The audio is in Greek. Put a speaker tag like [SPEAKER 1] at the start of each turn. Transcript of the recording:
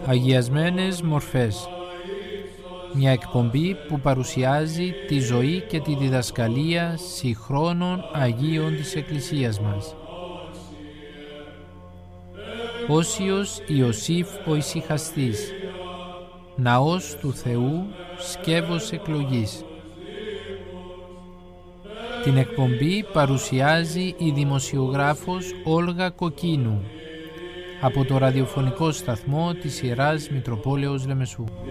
[SPEAKER 1] Αγιασμένες μορφές. Μια εκπομπή που παρουσιάζει τη ζωή και τη διδασκαλία συγχρόνων Αγίων της Εκκλησίας μας. Όσιος Ιωσήφ ο Ησυχαστής. Ναός του Θεού, σκεύος εκλογής. Την εκπομπή παρουσιάζει η δημοσιογράφος Όλγα Κοκκίνου από το ραδιοφωνικό σταθμό της Ιεράς Μητροπόλεως Λεμεσού.